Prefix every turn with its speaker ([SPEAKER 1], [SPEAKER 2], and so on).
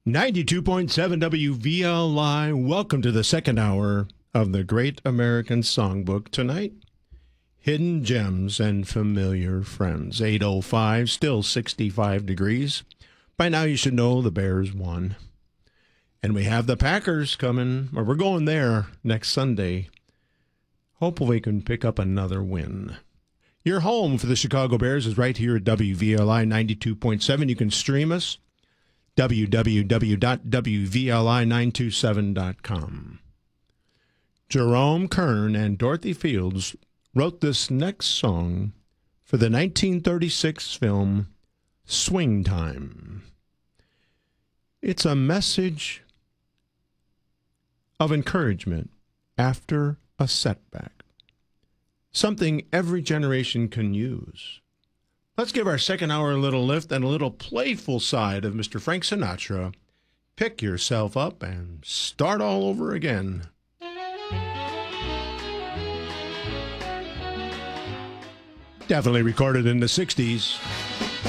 [SPEAKER 1] 92.7 WVLI. Welcome to the second hour of the Great American Songbook. Tonight, Hidden Gems and Familiar Friends. 8:05, still 65 degrees. By now you should know the Bears won. And we have the Packers coming, or we're going there next Sunday. Hopefully we can pick up another win. Your home for the Chicago Bears is right here at WVLI 92.7. You can stream us. www.wvli927.com. Jerome Kern and Dorothy Fields wrote this next song for the 1936 film Swing Time. It's a message of encouragement after a setback, something every generation can use. Let's give our second hour a little lift and a little playful side of Mr. Frank Sinatra. Pick yourself up and start all over again. Definitely recorded in the 60s.